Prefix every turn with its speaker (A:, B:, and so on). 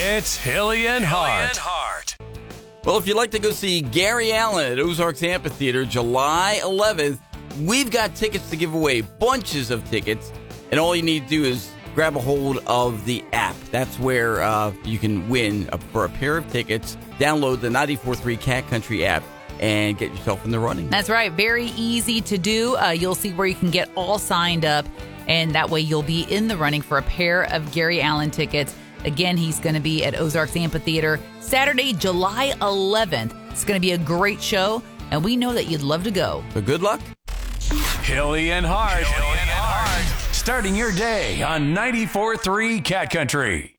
A: It's Hilly and Hart.
B: Well, if you'd like to go see Gary Allan at Ozarks Amphitheater July 11th, we've got tickets to give away, bunches of tickets, and all you need to do is grab a hold of the app. That's where you can win for a pair of tickets. Download the 94.3 Cat Country app and get yourself in the running.
C: That's right. Very easy to do. You'll see where you can get all signed up, and that way you'll be in the running for a pair of Gary Allan tickets. Again, he's going to be at Ozarks Amphitheater Saturday, July 11th. It's going to be a great show, and we know that you'd love to go.
B: So good luck.
A: Hilly and Hart. Starting your day on 94.3 Cat Country.